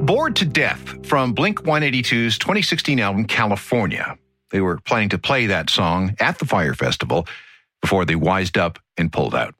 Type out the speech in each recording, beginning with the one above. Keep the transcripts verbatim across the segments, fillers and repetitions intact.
Bored to Death from Blink one eighty-two's twenty sixteen album, California. They were planning to play that song at the Fire Festival before they wised up and pulled out.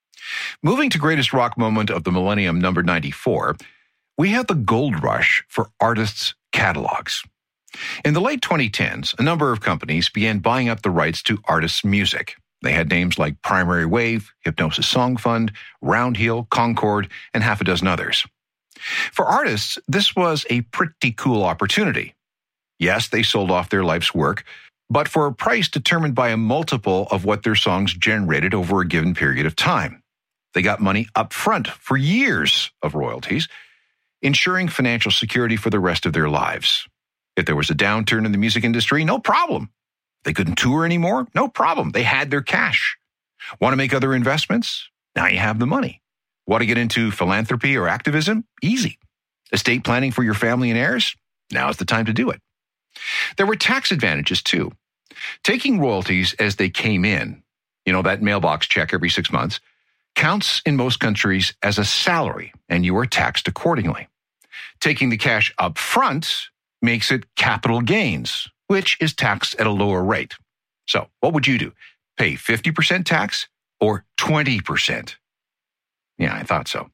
Moving to greatest rock moment of the millennium, number ninety-four, we have the gold rush for artists' catalogs. In the late twenty tens, a number of companies began buying up the rights to artists' music. They had names like Primary Wave, Hypnosis Song Fund, Roundhill, Concord, and half a dozen others. For artists, this was a pretty cool opportunity. Yes, they sold off their life's work, but for a price determined by a multiple of what their songs generated over a given period of time. They got money up front for years of royalties, ensuring financial security for the rest of their lives. If there was a downturn in the music industry, no problem. They couldn't tour anymore? No problem. They had their cash. Want to make other investments? Now you have the money. Want to get into philanthropy or activism? Easy. Estate planning for your family and heirs? Now's the time to do it. There were tax advantages too. Taking royalties as they came in, you know, that mailbox check every six months, counts in most countries as a salary, and you are taxed accordingly. Taking the cash up front makes it capital gains, which is taxed at a lower rate. So what would you do? Pay fifty percent tax or twenty percent? Yeah, I thought so.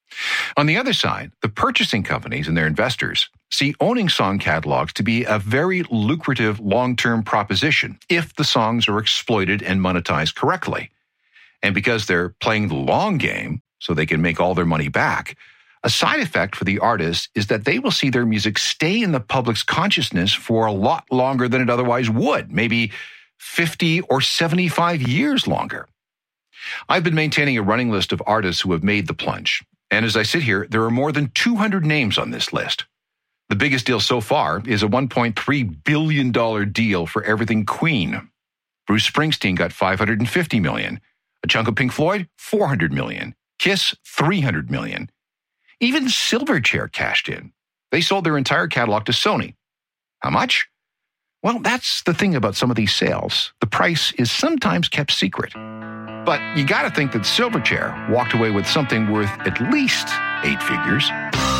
On the other side, the purchasing companies and their investors see owning song catalogs to be a very lucrative long-term proposition if the songs are exploited and monetized correctly. And because they're playing the long game so they can make all their money back, a side effect for the artists is that they will see their music stay in the public's consciousness for a lot longer than it otherwise would, maybe fifty or seventy-five years longer. I've been maintaining a running list of artists who have made the plunge. And as I sit here, there are more than two hundred names on this list. The biggest deal so far is a one point three billion dollars deal for everything Queen. Bruce Springsteen got five hundred fifty million dollars. A chunk of Pink Floyd, four hundred million dollars. Kiss, three hundred million dollars. Even Silverchair cashed in. They sold their entire catalog to Sony. How much? Well, that's the thing about some of these sales. The price is sometimes kept secret. But you got to think that Silverchair walked away with something worth at least eight figures.